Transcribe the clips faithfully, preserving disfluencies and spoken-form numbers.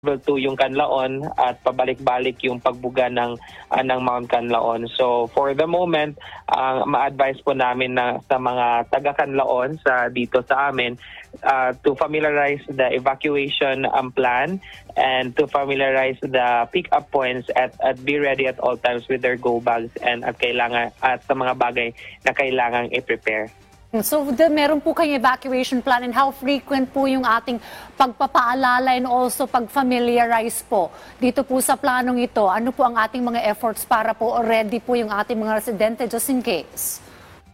level two yung Canlaon at pabalik-balik yung pagbuga ng uh, ng Mount Canlaon. So for the moment, uh, ma-advise po namin na sa mga taga Canlaon sa dito sa amin uh, to familiarize the evacuation um, plan and to familiarize the pick-up points at, at be ready at all times with their go bags and at kailangan at sa mga bagay na kailangang i-prepare. So, the, meron po kayong evacuation plan and how frequent po yung ating pagpapaalala and also pag-familiarize po dito po sa planong ito? Ano po ang ating mga efforts para po ready po yung ating mga residente just in case?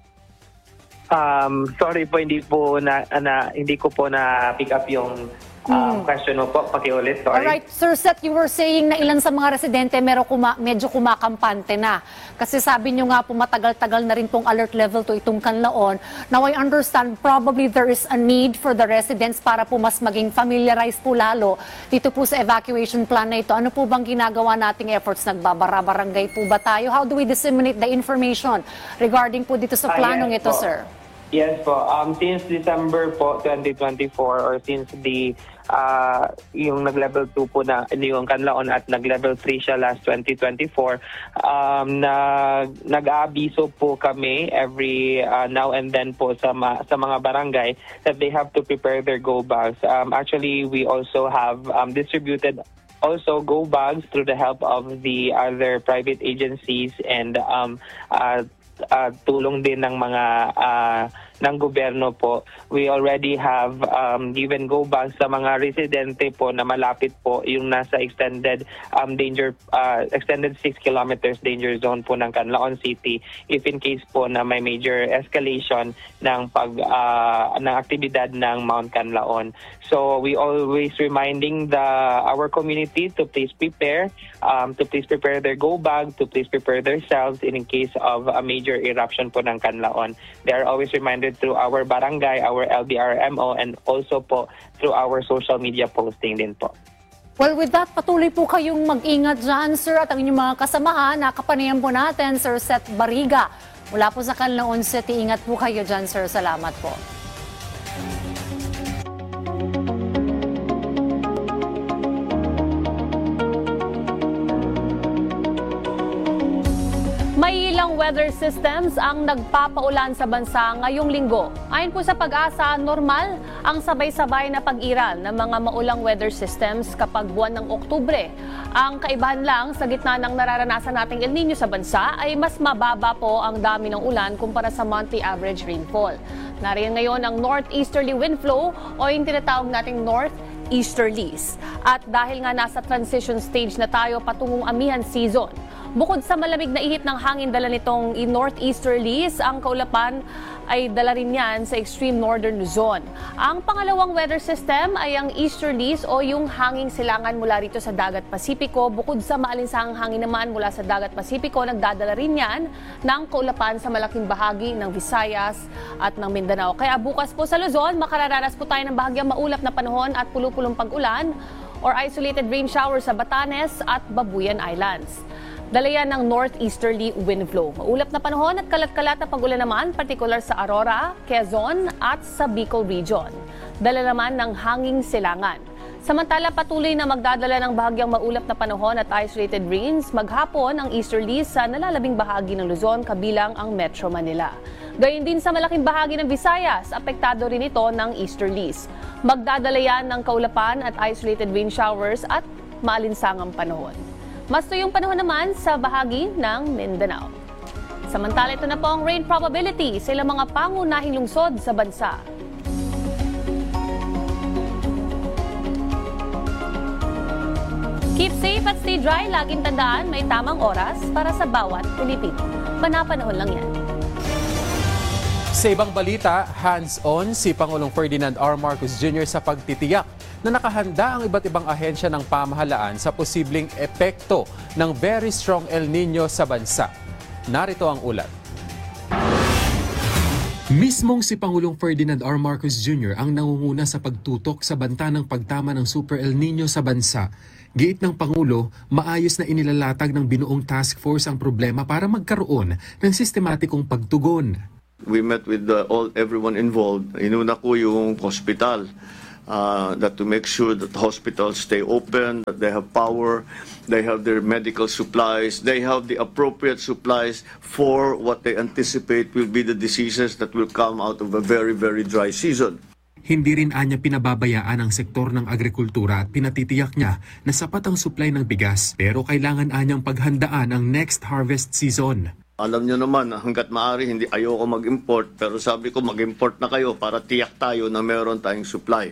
Um, sorry po, hindi po na, na hindi ko po na pick up yung Um, hmm. question mo po, pakiulit, sorry. Alright, Sir Seth, you were saying na ilan sa mga residente meron kuma, medyo kumakampante na. Kasi sabi nyo nga po matagal-tagal na rin pong alert level to itong Canlaon. Now I understand probably there is a need for the residents para po mas maging familiarized po lalo dito po sa evacuation plan na ito. Ano po bang ginagawa nating efforts? Nagbabara-barangay po ba tayo? How do we disseminate the information regarding po dito sa planong ah, yes, ito, po. sir? Yes po. Um, since December po twenty twenty-four or since the uh, yung nag-level two po na yung Canlaon at nag-level three siya last twenty twenty-four, um, na, nag-aabiso po kami every uh, now and then po sa, ma, sa mga barangay that they have to prepare their go bags. Um, actually, we also have um, distributed also go bags through the help of the other private agencies and um, uh, Uh, tulong din ng mga uh, ng gobyerno po. We already have um, given go bags sa mga residente po na malapit po yung nasa extended um, danger uh, extended six kilometers danger zone po ng Canlaon City if in case po na may major escalation ng pag uh, ng aktibidad ng Mount Canlaon. So we always reminding the our community to please prepare um, to please prepare their go bag, to please prepare themselves in case of a major eruption po ng Canlaon. They are always reminded through our barangay, our L B R M O, and also po through our social media posting din po. Well, with that, patuloy po kayong mag-ingat dyan, sir, at ang inyong mga kasamahan. Nakapanayan po natin, Sir Seth Bariga. Mula po sa Canlaon City, ingat po kayo dyan, sir. Salamat po. May ilang weather systems ang nagpapaulan sa bansa ngayong linggo. Ayon po sa Pag-asa, normal ang sabay-sabay na pag-iral ng mga maulang weather systems kapag buwan ng Oktubre. Ang kaibahan lang sa gitna ng nararanasan nating El Nino sa bansa ay mas mababa po ang dami ng ulan kumpara sa monthly average rainfall. Nariyan ngayon ang northeasterly wind flow o yung tinatawag nating north easterlies. At dahil nga nasa transition stage na tayo patungong amihan season, bukod sa malamig na ihip ng hangin dala nitong northeasterlies, ang kaulapan ay dala rin yan sa extreme northern Luzon. Ang pangalawang weather system ay ang easterlies o yung hanging silangan mula rito sa Dagat Pasipiko. Bukod sa maalinsahang hangin naman mula sa Dagat Pasipiko, nagdadala rin yan ng kaulapan sa malaking bahagi ng Visayas at ng Mindanao. Kaya bukas po sa Luzon, makararanas po tayo ng bahagyang maulap na panahon at pulupulong pag-ulan or isolated rain showers sa Batanes at Babuyan Islands. Dala yan ng northeasterly wind flow. Maulap na panahon at kalat-kalat na pag-ulan naman, partikular sa Aurora, Quezon at sa Bicol Region. Dala naman ng hanging silangan. Samantala, patuloy na magdadala ng bahagyang maulap na panahon at isolated rains maghapon ang easterlies sa nalalabing bahagi ng Luzon kabilang ang Metro Manila. Gayun din sa malaking bahagi ng Visayas, apektado rin ito ng easterlies. Magdadala yan ng kaulapan at isolated rain showers at maalinsangang panahon. Mas tuyong panahon naman sa bahagi ng Mindanao. Samantala, ito na po ang rain probability sa ilang mga pangunahing lungsod sa bansa. Keep safe at stay dry. Laging tandaan, may tamang oras para sa bawat Pilipino. Panapanahon lang yan. Sa ibang balita, hands-on si Pangulong Ferdinand R. Marcos Junior sa pagtitiyak na nakahanda ang iba't ibang ahensya ng pamahalaan sa posibleng epekto ng very strong El Nino sa bansa. Narito ang ulat. Mismong si Pangulong Ferdinand R. Marcos Junior ang nangunguna sa pagtutok sa banta ng pagtama ng Super El Nino sa bansa. Giit ng Pangulo, maayos na inilalatag ng binuong task force ang problema para magkaroon ng sistematikong pagtugon. We met with the, all everyone involved. Inuna ko yung hospital. uh, that to make sure that hospitals stay open, that they have power, they have their medical supplies, they have the appropriate supplies for what they anticipate will be the diseases that will come out of a very, very dry season. Hindi rin anya pinababayaan ang sektor ng agrikultura at pinatitiyak niya na sapat ang supply ng bigas pero kailangan anyang paghandaan ang next harvest season. Alam nyo naman, hanggat maaari hindi ayoko mag-import pero sabi ko mag-import na kayo para tiyak tayo na meron tayong supply.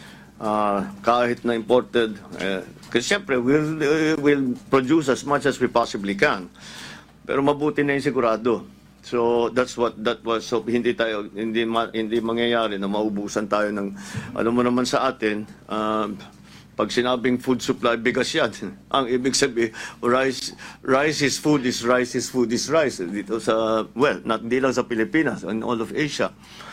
Uh, kahit na imported, eh, kasi siyempre we'll, uh, we'll produce as much as we possibly can. Pero mabuti na yung sigurado. So that's what that was. So hindi tayo hindi ma, hindi mangyayari na maubusan tayo ng alam mo naman sa atin um, pag sinabing food supply bigas yan. Ang ibig sabihin rice rice is food is rice is food is rice dito sa well not hindi lang sa Pilipinas in all of Asia.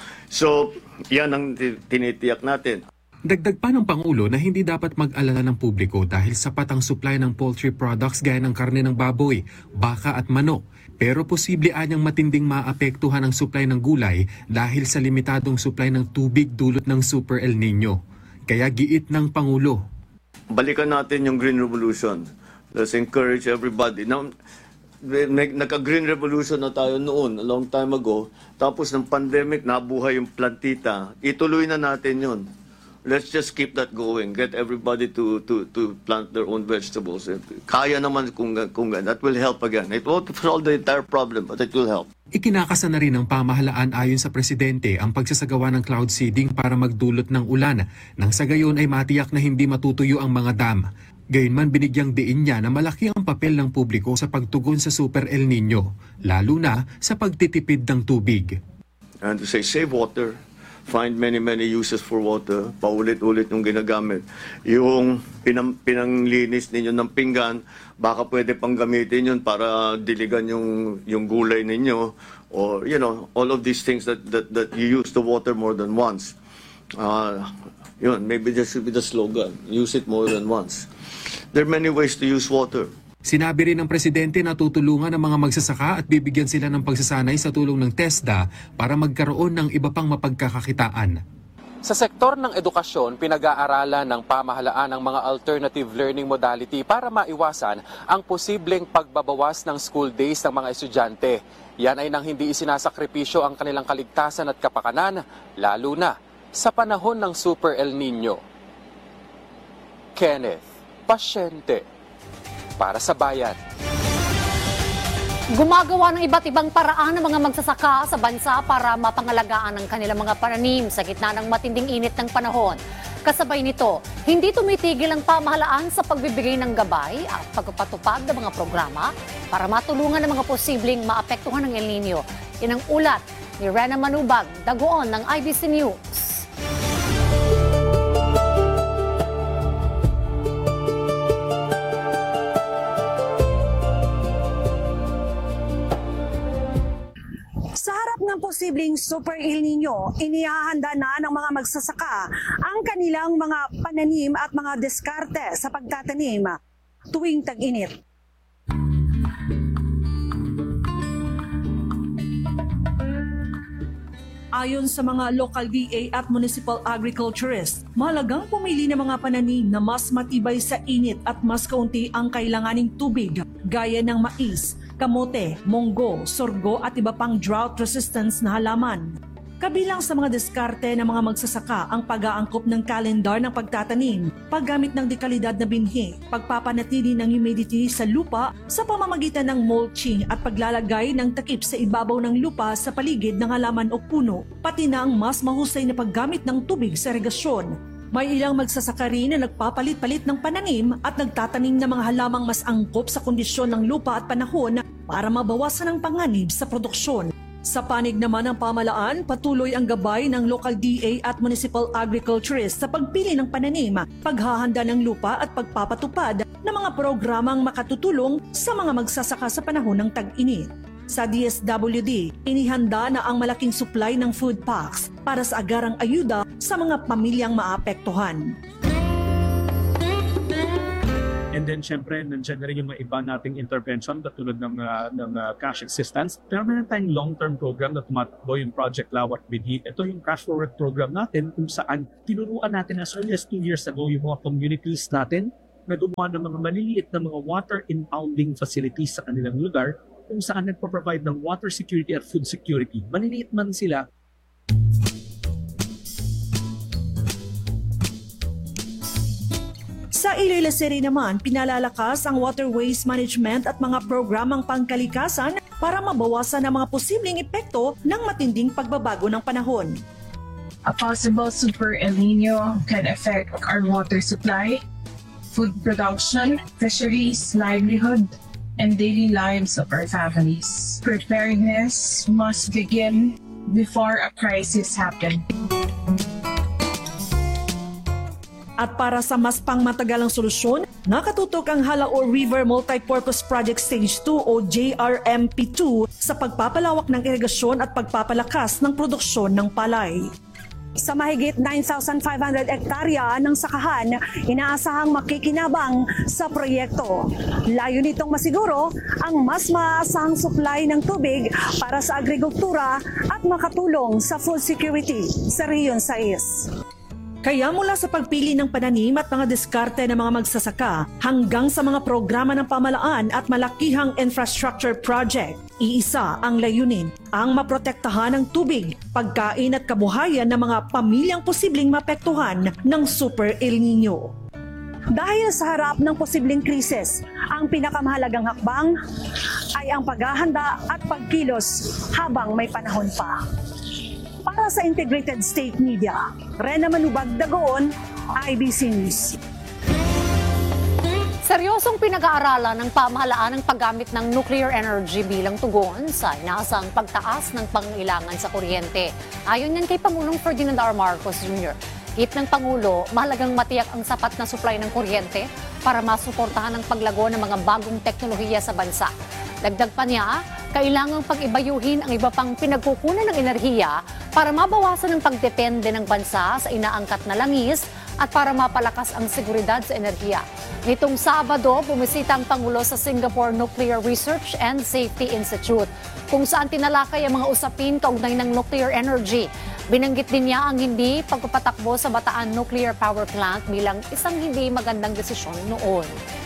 So yan ang tinitiyak natin. Dagdag pa ng Pangulo na hindi dapat mag-alala ng publiko dahil sapat ang supply ng poultry products gaya ng karne ng baboy, baka at manok. Pero posible anyang matinding maapektuhan ang supply ng gulay dahil sa limitadong supply ng tubig dulot ng Super El Nino. Kaya giit ng Pangulo. Balikan natin yung Green Revolution. Let's encourage everybody. Now, nagka-Green Revolution na tayo noon, a long time ago. Tapos ng pandemic, nabuhay yung plantita. Ituloy na natin yun. Let's just keep that going. Get everybody to to to plant their own vegetables. Kaya naman kung kung that will help again. It won't solve the entire problem, but it will help. Ikinakasa na rin ng pamahalaan ayon sa presidente ang pagsasagawa ng cloud seeding para magdulot ng ulan. Nang sa gayon ay matiyak na hindi matutuyo ang mga dam. Gayunman binigyang diin niya na malaki ang papel ng publiko sa pagtugon sa Super El Nino, lalo na sa pagtitipid ng tubig. And to say save water. Find many, many uses for water. Paulit-ulit yung ginagamit. Yung pinang, pinanglinis ninyo ng pinggan, baka pwede pang gamitin yun para diligan yung, yung gulay ninyo. Or, you know, all of these things that, that, that you use the water more than once. Uh, yun, maybe this should be the slogan. Use it more than once. There are many ways to use water. Sinabi rin ng presidente na tutulungan ang mga magsasaka at bibigyan sila ng pagsasanay sa tulong ng TESDA para magkaroon ng iba pang mapagkakakitaan. Sa sektor ng edukasyon, pinag-aaralan ng pamahalaan ang mga alternative learning modality para maiwasan ang posibleng pagbabawas ng school days ng mga estudyante. Yan ay nang hindi isinasakripisyo ang kanilang kaligtasan at kapakanan, lalo na sa panahon ng Super El Nino. Kenneth Pasyente para sa bayan. Gumagawa ng iba't ibang paraan ng mga magsasaka sa bansa para mapangalagaan ang kanilang mga pananim sa gitna ng matinding init ng panahon. Kasabay nito, hindi tumitigil ang pamahalaan sa pagbibigay ng gabay at pagpapatupad ng mga programa para matulungan ang mga posibleng maapektuhan ng El Nino. Yan ang ulat ni Rena Manubag, dagoon ng I B C News. Ng posibleng Super El Nino, inihahanda na ng mga magsasaka ang kanilang mga pananim at mga diskarte sa pagtatanim tuwing tag-init. Ayon sa mga local D A at municipal agriculturists, mahalagang pumili ng mga pananim na mas matibay sa init at mas kaunti ang kailanganing tubig, gaya ng mais, kamote, monggo, sorgo at iba pang drought resistance na halaman. Kabilang sa mga diskarte ng mga magsasaka ang pag-aangkop ng kalendar ng pagtatanim, paggamit ng dekalidad na binhi, pagpapanatili ng humidity sa lupa sa pamamagitan ng mulching at paglalagay ng takip sa ibabaw ng lupa sa paligid ng halaman o puno, pati na ang mas mahusay na paggamit ng tubig sa irigasyon. May ilang magsasaka rin na nagpapalit-palit ng pananim at nagtatanim ng mga halamang mas angkop sa kondisyon ng lupa at panahon para mabawasan ang panganib sa produksyon. Sa panig naman ng pamahalaan, patuloy ang gabay ng local D A at municipal agriculturists sa pagpili ng pananim, paghahanda ng lupa at pagpapatupad ng mga programang makatutulong sa mga magsasaka sa panahon ng tag-init. Sa D S W D, inihanda na ang malaking supply ng food packs para sa agarang ayuda sa mga pamilyang maapektuhan. And then, syempre, nandiyan na rin yung mga iba nating intervention katulad ng, uh, ng uh, cash assistance. Pero meron tayong long-term program na tumatakbo yung Project Lawat Binhi. Ito yung cash forward program natin kung saan tinuruan natin as early as two years ago yung mga communities natin na gumawa ng mga maliliit na mga water impounding facilities sa kanilang lugar kung saan nagpo-provide ng water security at food security. Maliliit man sila. Sa Iloilo City naman, pinalalakas ang waterways management at mga programang pangkalikasan para mabawasan ang mga posibleng epekto ng matinding pagbabago ng panahon. A possible Super El Nino can affect our water supply, food production, fisheries, livelihood, and daily lives of our families. Preparedness must begin before a crisis happens. At para sa mas pangmatagalang solusyon, nakatutok ang Halaor River Multipurpose Project Stage two o J R M P two sa pagpapalawak ng irigasyon at pagpapalakas ng produksyon ng palay. Sa mahigit nine thousand five hundred hektarya ng sakahan, inaasahang makikinabang sa proyekto. Layo nitong masiguro ang mas maasahang supply ng tubig para sa agrikultura at makatulong sa food security sa Region sais. Kaya mula sa pagpili ng pananim at mga diskarte ng mga magsasaka hanggang sa mga programa ng pamalaan at malakihang infrastructure project, iisa ang layunin, ang maprotektahan ng tubig, pagkain at kabuhayan ng mga pamilyang posibleng mapektuhan ng Super El Nino. Dahil sa harap ng posibleng krisis, ang pinakamahalagang hakbang ay ang paghahanda at pagkilos habang may panahon pa. Para sa Integrated State Media, Rena Manubag, Dagoon, I B C News. Seryosong pinag-aaralan ng pamahalaan ang paggamit ng nuclear energy bilang tugon sa inaasang pagtaas ng pangailangan sa kuryente. Ayon yan kay Pangulong Ferdinand R. Marcos Junior Hit ng Pangulo, mahalagang matiyak ang sapat na supply ng kuryente para masuportahan ang paglago ng mga bagong teknolohiya sa bansa. Dagdag pa niya, kailangang pag-ibayuhin ang iba pang pinagkukunan ng enerhiya para mabawasan ang pagdepende ng bansa sa inaangkat na langis at para mapalakas ang seguridad sa enerhiya. Nitong Sabado, bumisita ang Pangulo sa Singapore Nuclear Research and Safety Institute, kung saan tinalakay ang mga usapin kaugnay ng nuclear energy. Binanggit din niya ang hindi pagpapatakbo sa Bataan Nuclear Power Plant bilang isang hindi magandang desisyon noon.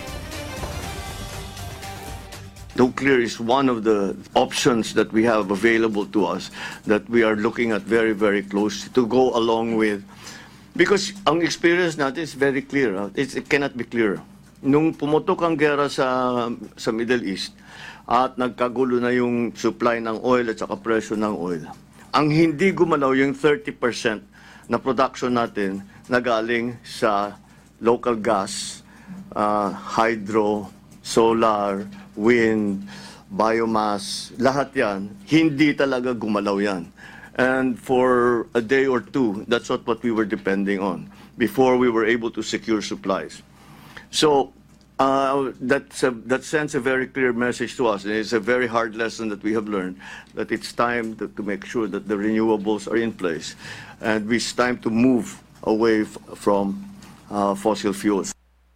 Nuclear is one of the options that we have available to us that we are looking at very, very close to go along with. Because ang experience natin is very clear. It's, it cannot be clearer. Nung pumutok ang gera sa, sa Middle East at nagkagulo na yung supply ng oil at saka presyo ng oil, ang hindi gumalaw yung thirty percent na production natin na galing sa local gas, uh, hydro, solar, wind, biomass, lahat yan, hindi talaga gumalaw yan. And for a day or two, that's what, what we were depending on before we were able to secure supplies. So uh, that's a, that sends a very clear message to us, and it's a very hard lesson that we have learned, that it's time to, to make sure that the renewables are in place, and it's time to move away f from uh, fossil fuels.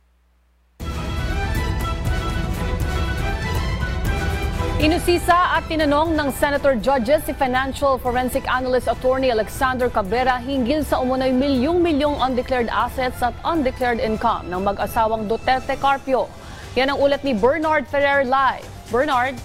Inusisa at tinanong ng Senator Judges si Financial Forensic Analyst Attorney Alexander Cabrera hinggil sa umunoy milyong-milyong undeclared assets at undeclared income ng mag-asawang Duterte Carpio. Yan ang ulat ni Bernard Ferrer live. Bernard?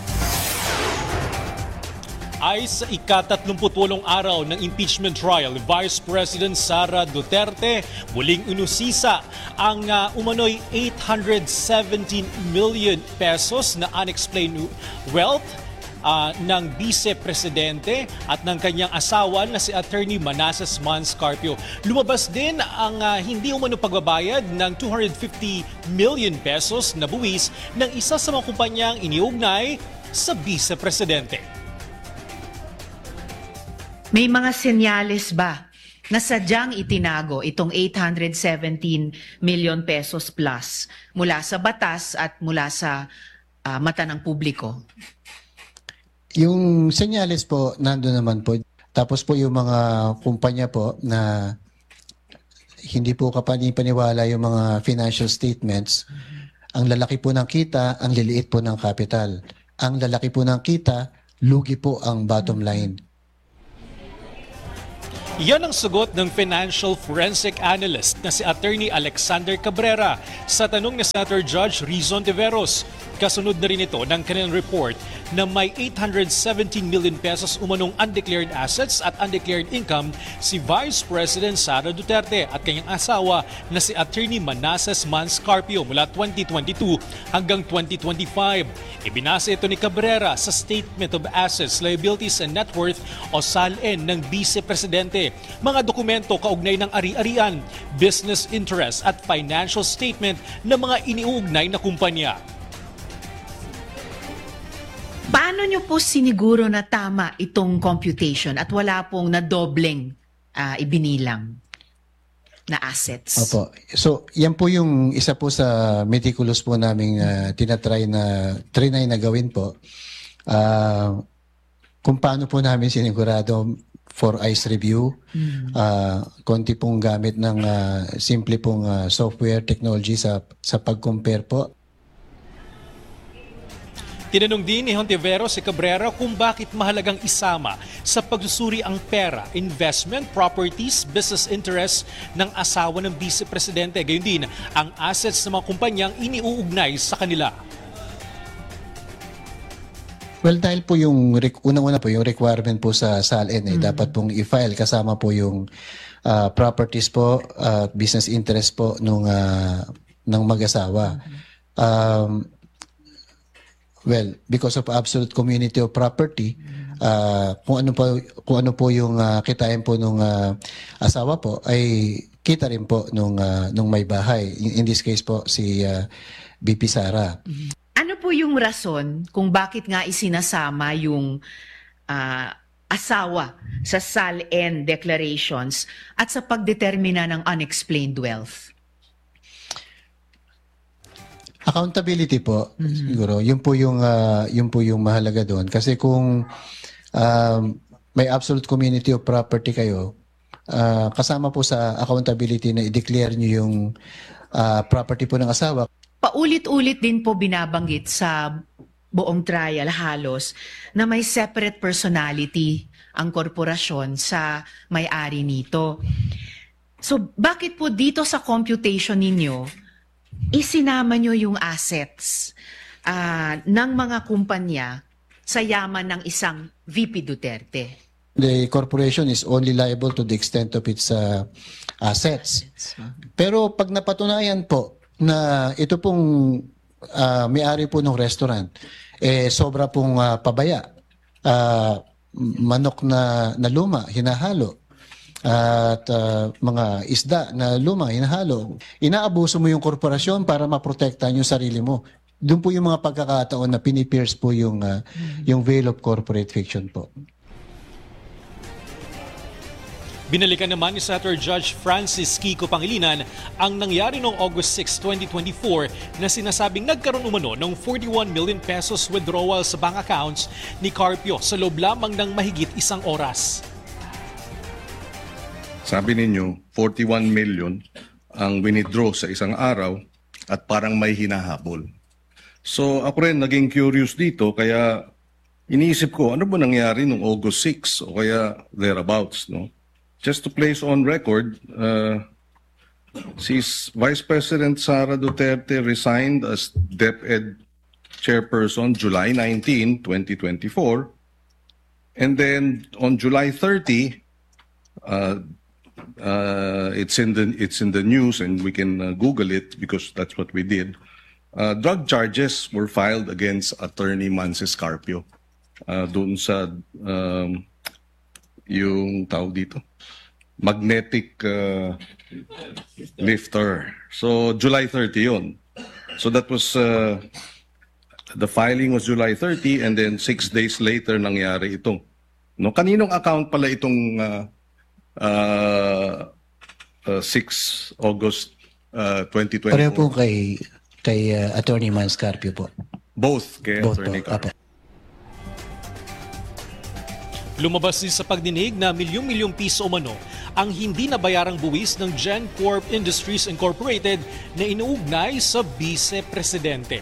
Ay sa ika-tatlumputwalong araw ng impeachment trial ni Vice President Sara Duterte, muling inusisa ang uh, umano'y eight hundred seventeen million pesos na unexplained wealth uh, ng Vice-Presidente at ng kanyang asawa na si Attorney Manassas Mans Carpio. Lumabas din ang uh, hindi umano pagbabayad ng two hundred fifty million pesos na buwis ng isa sa mga kumpanyang iniugnay sa Vice-Presidente. May mga senyales ba na sadyang itinago itong eight hundred seventeen million pesos plus mula sa batas at mula sa uh, mata ng publiko? Yung senyales po, nando naman po. Tapos po yung mga kumpanya po na hindi po kapanipaniwala yung mga financial statements, Ang lalaki po ng kita, ang liliit po ng capital. Ang lalaki po ng kita, lugi po ang bottom line. Yan ang sagot ng financial forensic analyst na si Attorney Alexander Cabrera sa tanong ni Senator Judge Rizon Tiveros. Kasunod na rin ito ng kanilang report na may eight hundred seventeen million pesos umanong undeclared assets at undeclared income si Vice President Sara Duterte at kanyang asawa na si Attorney Manasseh Mans Carpio mula twenty twenty-two hanggang twenty twenty-five. Ibinasa ito ni Cabrera sa Statement of Assets, Liabilities and Net Worth o S A L N ng Vice Presidente. Mga dokumento kaugnay ng ari-arian, business interest at financial statement ng mga iniuugnay na kumpanya. Paano nyo po siniguro na tama itong computation at wala pong nadobleng uh, ibinilang na assets? Opo. So, yan po yung isa po sa meticulous po naming uh, tinatry na, trinay na gawin po. Uh, kung paano po namin sinigurado for eyes review, mm-hmm. uh, konti pong gamit ng uh, simple pong uh, software technology sa, sa pag-compare po. Tinanong din ni Hontiveros si Cabrera kung bakit mahalagang isama sa pagsusuri ang pera, investment, properties, business interests ng asawa ng Vice Presidente. Gayon din ang assets ng mga kumpanyang iniuugnay sa kanila. Well, dahil po yung, unang-una po yung requirement po sa S A L N, eh, mm-hmm. dapat pong i-file kasama po yung uh, properties po, uh, business interest po nung, uh, ng mag-asawa. Mm-hmm. Um, Well, because of absolute community of property, uh, kung ano po kung ano po yung uh, kitain po nung uh, asawa po ay kita rin po nung uh, nung may bahay. In, in this case po si uh, B P Sara. Ano po yung rason kung bakit nga isinasama yung uh, asawa sa S A L N declarations at sa pagdetermina ng unexplained wealth? Accountability po, mm-hmm. siguro. Yun po yung uh, yun po yung mahalaga doon kasi kung um, may absolute community of property kayo, uh, kasama po sa accountability na i-declare niyo yung uh, property po ng asawa. Paulit-ulit din po binabanggit sa buong trial halos na may separate personality ang korporasyon sa may-ari nito. So bakit po dito sa computation ninyo isinama nyo yung assets uh, ng mga kumpanya sa yaman ng isang V P Duterte? The corporation is only liable to the extent of its uh, assets. Pero pag napatunayan po na ito pong uh, may-ari po ng restaurant, eh, sobra pong uh, pabaya, uh, manok na, na luma, hinahalo, at uh, mga isda na luma, hinahalo. Inaabuso mo yung korporasyon para maprotektahan yung sarili mo. Doon po yung mga pagkakataon na pinipierce po yung, uh, yung veil of corporate fiction po. Binalikan naman ni Senator Judge Francis Kiko Pangilinan ang nangyari noong August sixth, twenty twenty-four na sinasabing nagkaroon umano ng forty-one million pesos withdrawal sa bank accounts ni Carpio sa loob lamang ng mahigit isang oras. Sabi ninyo, forty-one million ang winidraw sa isang araw at parang may hinahabol. So ako rin naging curious dito kaya iniisip ko ano ba nangyari noong August sixth o kaya thereabouts, no? Just to place on record, uh, si Vice President Sara Duterte resigned as DepEd Chairperson July nineteenth, twenty twenty-four. And then on July thirtieth, uh, uh, it's in the it's in the news and we can uh, Google it because that's what we did. Uh, drug charges were filed against Attorney Mans Carpio. Uh, doon sa um, yung tawag dito, magnetic uh, lifter. So July thirtieth yun. So that was uh, the filing was July thirtieth and then six days later nangyari itong. No, kaninong account pala itong uh, uh, uh, sixth August uh, twenty twenty-four? Pareho po kay kay uh, Attorney Mans Carpio po. Both kay Both Attorney po, Carpio. Lumabas din sa pagdinig na milyong-milyong piso umano ang hindi nabayarang buwis ng GenCorp Industries Incorporated na inuugnay sa Vice-Presidente.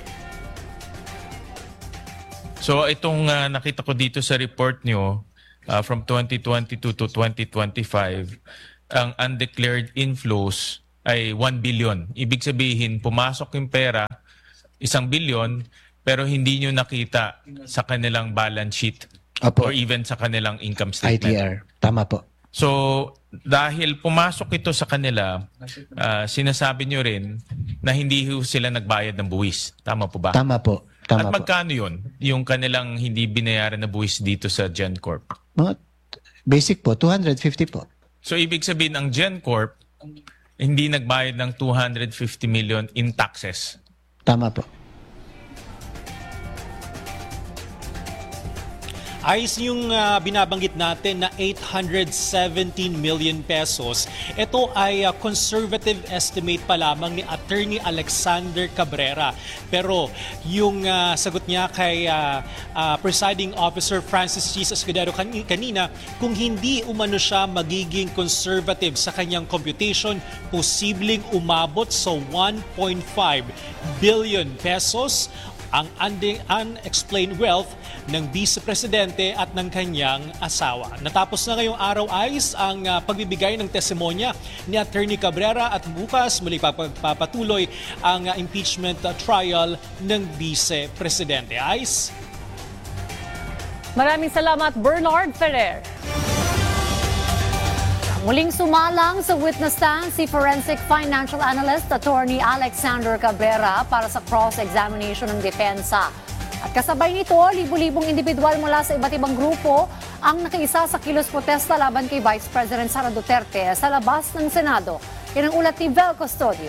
So itong uh, nakita ko dito sa report nyo, uh, from twenty twenty-two to twenty twenty-five, ang undeclared inflows ay one billion. Ibig sabihin, pumasok yung pera, isang billion, pero hindi nyo nakita sa kanilang balance sheet. Apo. Or even sa kanilang income I statement. T R. Tama po. So, dahil pumasok ito sa kanila, uh, sinasabi nyo rin na hindi sila nagbayad ng buwis. Tama po ba? Tama po. Tama At magkano yun, yung kanilang hindi binayaran na buwis dito sa GenCorp? Mga basic po, two hundred fifty po. So, ibig sabihin, ang GenCorp, hindi nagbayad ng two hundred fifty million in taxes. Tama po. Ayos yung uh, binabanggit natin na eight hundred seventeen million pesos. Ito ay uh, conservative estimate pa lamang ni Attorney Alexander Cabrera. Pero yung uh, sagot niya kay uh, uh, Presiding Officer Francis Chis Escudero kan- kanina, kung hindi umano siya magiging conservative sa kanyang computation, posibleng umabot sa one point five billion pesos ang unexplained wealth ng Vice Presidente at ng kanyang asawa. Natapos na ngayong araw ayos ang uh, pagbibigay ng testimonya ni Attorney Cabrera at bukas muli papatuloy ang uh, impeachment uh, trial ng Vice Presidente. Ayos? Maraming salamat, Bernard Ferrer. Muling sumalang sa witness stand si Forensic Financial Analyst Attorney Alexander Cabrera para sa cross-examination ng depensa. At kasabay nito, libu-libong individual mula sa iba't ibang grupo ang nakiisa sa kilos protesta laban kay Vice President Sara Duterte sa labas ng Senado. Yan ang ulat ni Vel Custodio.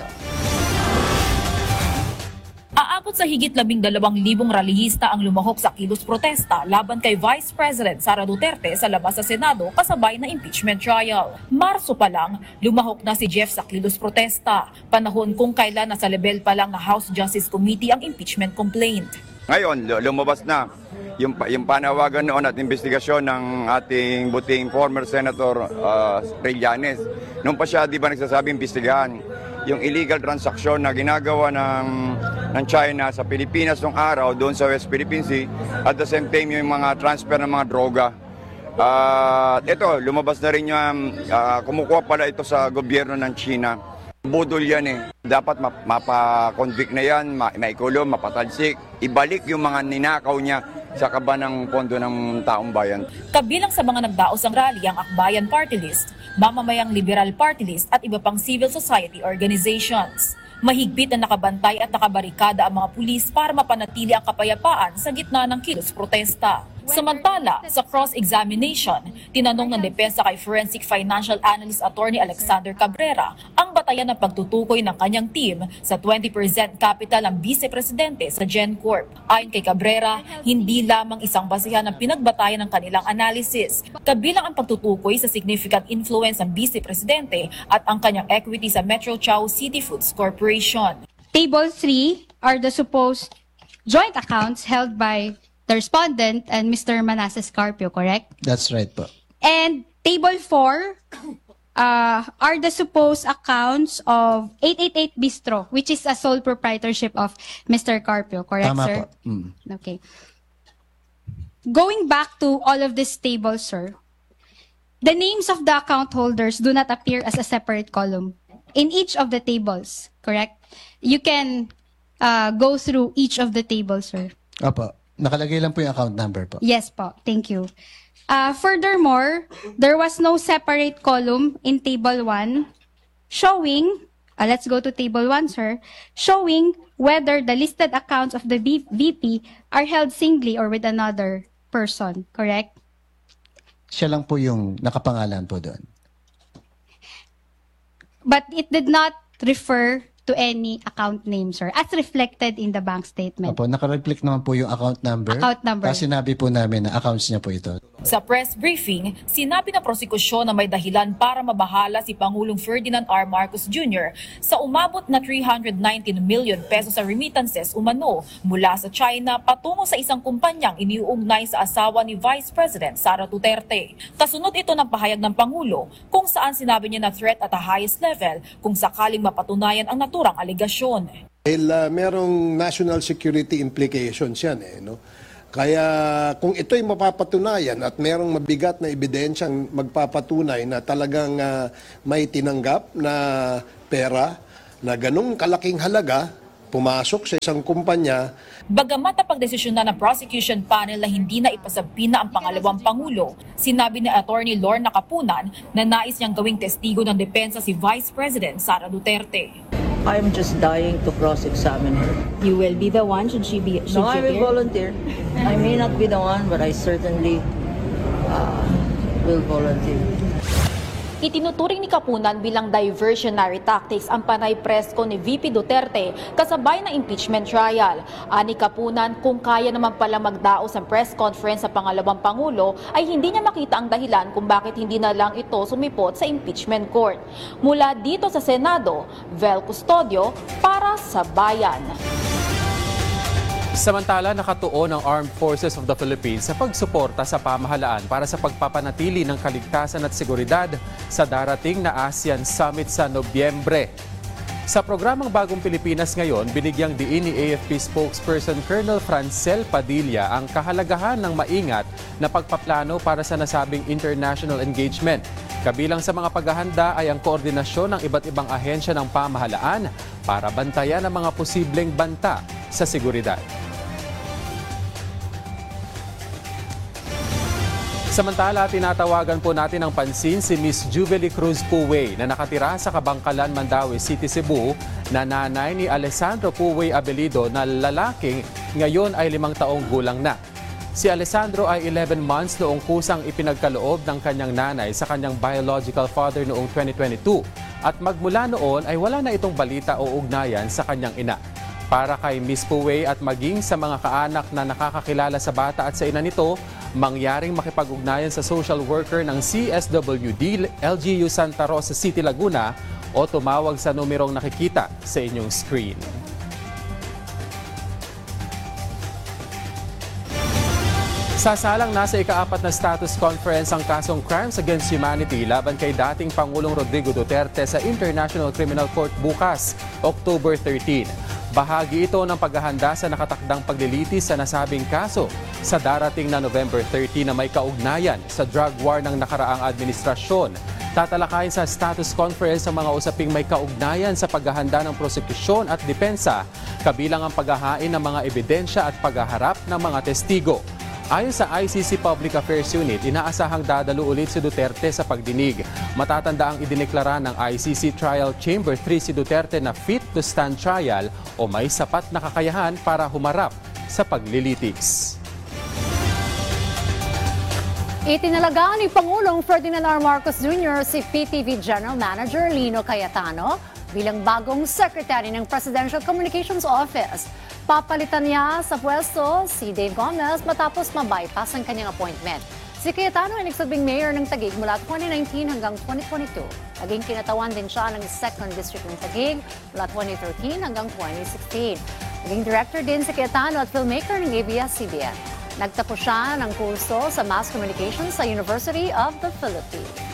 Aabot sa higit labing dalawang libong rallyista ang lumahok sa kilos protesta laban kay Vice President Sara Duterte sa labas sa Senado kasabay na impeachment trial. Marso pa lang, lumahok na si Jeff sa kilos protesta, panahon kung kailan nasa level pa lang na House Justice Committee ang impeachment complaint. Ngayon, lumabas na yung, yung panawagan noon at investigasyon ng ating buting former Senator uh, Trillanes. Noon pa siya, di ba nagsasabi imbestigahan yung illegal transaksyon na ginagawa ng, ng China sa Pilipinas nung araw doon sa West Philippine Sea, at the same time yung mga transfer ng mga droga. Uh, ito, lumabas na rin yung uh, kumukuha pala ito sa gobyerno ng China. Budol yan eh. Dapat map- mapa-convict na yan, ma- maikulong, mapatalsik, ibalik yung mga ninakaw niya sa kaba ng pondo ng taong bayan. Kabilang sa mga nagdaos ng rally ang Akbayan Party List, Mamamayang Liberal Party List at iba pang civil society organizations. Mahigpit na nakabantay at nakabarikada ang mga pulis para mapanatili ang kapayapaan sa gitna ng kilos protesta. Samantala, sa cross-examination, tinanong ng depensa kay Forensic Financial Analyst Attorney Alexander Cabrera ang batayan ng pagtutukoy ng kanyang team sa twenty percent capital ng Vice Presidente sa GenCorp. Ayon kay Cabrera, hindi lamang isang basihan ang pinagbatayan ng kanilang analysis. Kabilang ang pagtutukoy sa significant influence ng Vice Presidente at ang kanyang equity sa Metro Chao City Foods Corporation. Table three are the supposed joint accounts held by the respondent and Mister Manasseh Carpio, correct? That's right po. And table four uh, are the supposed accounts of eight eighty-eight Bistro, which is a sole proprietorship of Mister Carpio, correct, Tama sir? po. Mm. Okay. Going back to all of these tables, sir, the names of the account holders do not appear as a separate column in each of the tables, correct? You can uh, go through each of the tables, sir. Opo. Nakalagay lang po yung account number po. Yes po. Thank you. Uh, furthermore, there was no separate column in table one showing, uh, let's go to table one, sir, showing whether the listed accounts of the V P are held singly or with another person, correct? Siya lang po yung nakapangalan po doon. But it did not refer to any account name, sir, as reflected in the bank statement. Opo, nakareflect naman po yung account number. Account number. Tapos sinabi po namin na accounts niya po ito. Sa press briefing, sinabi ng prosekusyon na may dahilan para mabahala si Pangulong Ferdinand R. Marcos Junior sa umabot na three hundred nineteen million pesos sa remittances umano mula sa China patungo sa isang kumpanyang iniuugnay sa asawa ni Vice President Sara Duterte. Kasunod ito ng pahayag ng Pangulo kung saan sinabi niya na threat at the highest level kung sakaling mapatunayan ang naturang aligasyon. Dahil uh, merong national security implications yan eh, no? Kaya kung ito'y mapapatunayan at merong mabigat na ebidensyang magpapatunay na talagang uh, may tinanggap na pera na ganung kalaking halaga, pumasok sa isang kumpanya. Bagamat napagdesisyon na ng prosecution panel na hindi na ipasabina ang pangalawang Pangulo, sinabi ni Attorney Lorna Kapunan na nais niyang gawing testigo ng depensa si Vice President Sara Duterte. I'm just dying to cross-examine her. You will be the one, should she be? Should No, she I will appear? volunteer. I may not be the one, but I certainly uh, will volunteer. Itinuturing ni Kapunan bilang diversionary tactics ang panay presko ni V P Duterte kasabay ng impeachment trial. Ani Kapunan, kung kaya naman pala magdaos ang press conference sa pangalawang Pangulo, ay hindi niya makita ang dahilan kung bakit hindi na lang ito sumipot sa impeachment court. Mula dito sa Senado, Vel Custodio para sa Bayan. Samantala, nakatuon ang Armed Forces of the Philippines sa pagsuporta sa pamahalaan para sa pagpapanatili ng kaligtasan at seguridad sa darating na ASEAN Summit sa Nobyembre. Sa programang Bagong Pilipinas ngayon, binigyang diin ni A F P spokesperson Colonel Francel Padilla ang kahalagahan ng maingat na pagpaplano para sa nasabing international engagement. Kabilang sa mga paghahanda ay ang koordinasyon ng iba't ibang ahensya ng pamahalaan para bantayan ang mga posibleng banta sa seguridad. Samantala, tinatawagan po natin ng pansin si Miss Jubilee Cruz Puway na nakatira sa Kabangkalan, Mandaue City, Cebu, na nanay ni Alessandro Puway Abelido na lalaking ngayon ay limang taong gulang na. Si Alessandro ay eleven months noong kusang ipinagkaloob ng kanyang nanay sa kanyang biological father noong twenty twenty-two at magmula noon ay wala na itong balita o ugnayan sa kanyang ina. Para kay Miss Puway at maging sa mga kaanak na nakakakilala sa bata at sa ina nito, mangyaring makipag-ugnayan sa social worker ng C S W D L G U Santa Rosa City, Laguna o tumawag sa numerong nakikita sa inyong screen. Sasalang nasa ikaapat na status conference ang kasong Crimes Against Humanity laban kay dating Pangulong Rodrigo Duterte sa International Criminal Court bukas, October thirteen. Bahagi ito ng paghahanda sa nakatakdang paglilitis sa nasabing kaso sa darating na November thirteen na may kaugnayan sa drug war ng nakaraang administrasyon. Tatalakayin sa status conference ang mga usaping may kaugnayan sa paghahanda ng prosekusyon at depensa, kabilang ang paghahain ng mga ebidensya at paghaharap ng mga testigo. Ayon sa I C C Public Affairs Unit, inaasahang dadalo ulit si Duterte sa pagdinig. Matatanda ang idineklara ng I C C Trial Chamber three si Duterte na fit to stand trial o may sapat na kakayahan para humarap sa paglilitis. Itinalaga ni Pangulong Ferdinand R. Marcos Junior si P T V General Manager Lino Cayetano bilang bagong Secretary ng Presidential Communications Office. Papalitan niya sa pwesto si Dave Gomez matapos ma-bypass ang kanyang appointment. Si Cayetano ay nagsabing mayor ng Taguig mula twenty nineteen hanggang twenty twenty-two. Naging kinatawan din siya ng second District ng Taguig mula twenty thirteen hanggang twenty sixteen. Naging director din si Cayetano at filmmaker ng A B S C B N. Nagtapos siya ng kurso sa Mass Communications sa University of the Philippines.